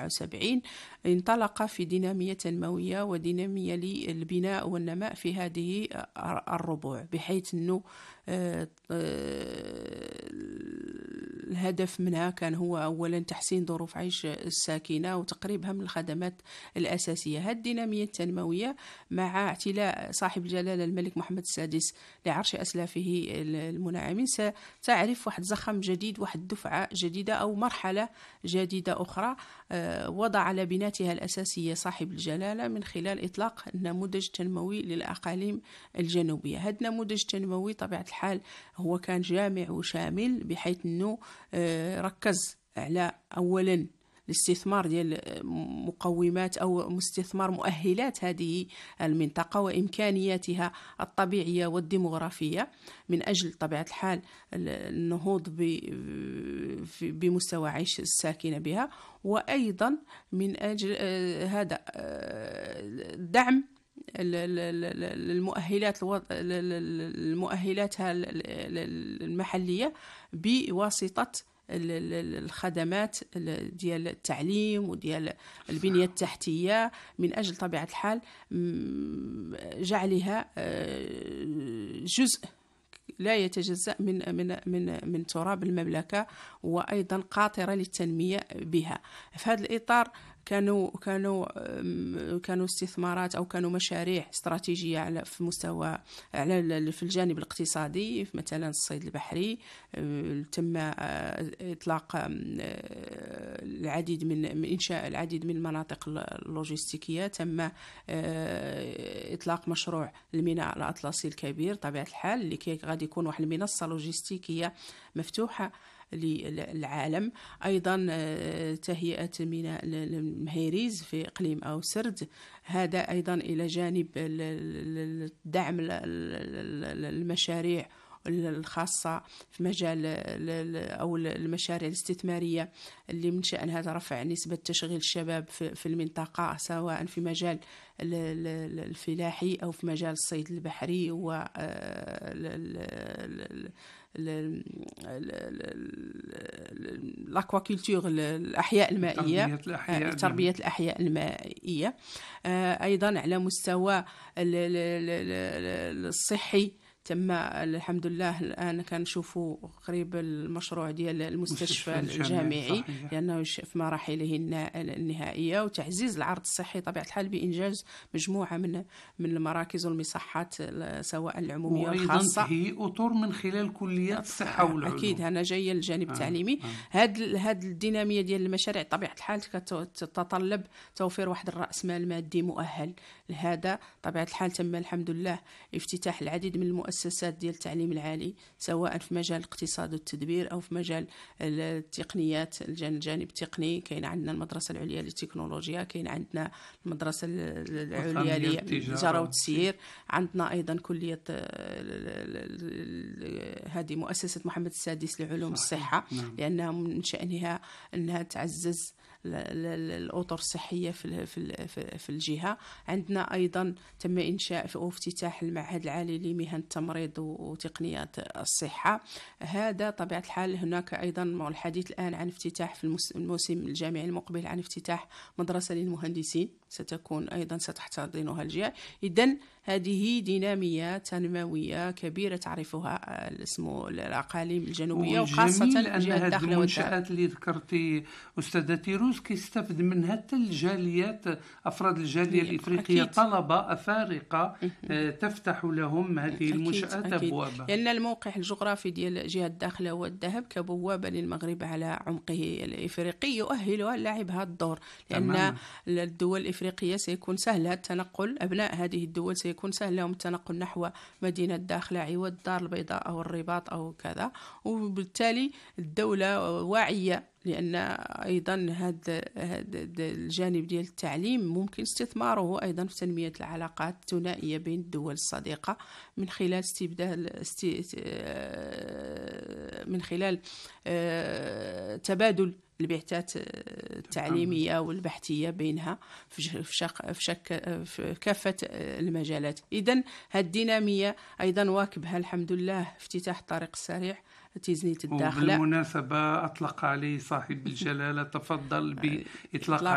1974 انطلق في دينامية تنموية ودينامية للبناء والنماء في هذه الربوع، بحيث أنه الهدف منها كان هو أولا تحسين ظروف عيش الساكنة وتقريبها من الخدمات الأساسية. هذه الدينامية التنموية مع اعتلاء صاحب الجلالة الملك محمد السادس لعرش أسلافه المنعمين ستعرف واحد زخم جديد، واحد دفعة جديدة أو مرحلة جديدة أخرى وضع على بناتها الأساسية صاحب الجلالة من خلال إطلاق نموذج تنموي للأقاليم الجنوبية. هذا النموذج التنموي طبيعة الحال هو كان جامع وشامل، بحيث أنه ركز على أولا الاستثمار ديال مقومات أو استثمار مؤهلات هذه المنطقة وإمكانياتها الطبيعية والديمغرافية من أجل طبيعة الحال النهوض بمستوى عيش الساكنة بها، وأيضا من أجل هذا دعم المؤهلات المحلية بواسطة الخدمات ديال التعليم وديال البنية التحتية، من أجل طبيعة الحال جعلها جزء لا يتجزأ من تراب المملكة، وأيضا قاطرة للتنمية بها. في هذا الإطار كانوا استثمارات أو كانوا مشاريع استراتيجية في مستوى في الجانب الاقتصادي، مثلا الصيد البحري تم إطلاق العديد من إنشاء العديد من المناطق اللوجستيكية، تم إطلاق مشروع الميناء الأطلسي الكبير طبيعة الحال اللي غادي يكون واحد المنصة لوجستيكية مفتوحة للعالم. أيضا تهيئة ميناء المهيريز في إقليم أو سرد، هذا أيضا إلى جانب دعم المشاريع الخاصة في مجال أو المشاريع الاستثمارية اللي من شأنها رفع نسبة تشغيل الشباب في المنطقة، سواء في مجال الفلاحي أو في مجال الصيد البحري و الأكواكولتور، الأحياء المائية، تربية الأحياء المائية. أيضا على مستوى الصحي تم الحمد لله الآن كنشوفوا قريب المشروع ديال المستشفى الجامعي لأنه في مراحله النهائية، وتعزيز العرض الصحي طبيعة الحال بإنجاز مجموعة من المراكز والمصحات سواء العمومية والخاصة، وأيضا هي أطر من خلال كليات الصحة والعلوم. أكيد أنا جاية الجانب التعليمي. هاد الدينامية ديال المشاريع طبيعة الحال تتطلب توفير واحد الرأس مال مادي مؤهل. لهذا طبيعة الحال تم الحمد لله افتتاح العديد من المؤسسات ديال التعليم العالي، سواء في مجال الاقتصاد والتدبير أو في مجال التقنيات، الجانب التقني. كاين عندنا المدرسة العليا للتكنولوجيا، كاين عندنا المدرسة العليا للتجارة والتسيير، عندنا أيضا كلية هذه مؤسسة محمد السادس لعلوم الصحة، لأنها من شأنها أنها تعزز الأطر الصحية في الجهة. عندنا أيضا تم إنشاء وافتتاح المعهد العالي لمهن التمريض وتقنيات الصحة. هذا طبيعة الحال هناك أيضا الحديث الآن عن افتتاح في الموسم الجامعي المقبل عن افتتاح مدرسة للمهندسين ستكون أيضا ستحتضنها الجهة. إذن هذه دينامية تنموية كبيرة تعرفها اسمه الأقاليم الجنوبية، وخاصة جهة الداخل والمنشآت اللي ذكرتي أستاذة تيروز كيستفد منها حتى الجاليات، أفراد الجالية الإفريقية، طلبة أفارقة تفتح لهم هذه المنشآت أبوابها، لأن الموقع الجغرافي ديال جهة الداخل هو الذهب كبوابة للمغرب على عمقه الإفريقي يؤهلها لعب هذا الدور، لأن الدول الإفريقية سيكون سهل التنقل، أبناء هذه الدول سيكون سهل لهم التنقل نحو مدينة داخلة عوض الدار البيضاء أو الرباط أو كذا، وبالتالي الدولة واعية لأن أيضا هذا الجانب ديال التعليم ممكن استثماره أيضا في تنمية العلاقات الثنائية بين الدول الصديقة من خلال من خلال تبادل البعثات التعليمية والبحثية بينها في كافة المجالات. إذن هذه الدينامية أيضا واكبها الحمد لله افتتاح الطريق السريع تيزنية الداخلة. وبالمناسبة أطلق عليه صاحب الجلالة، تفضل بإطلاق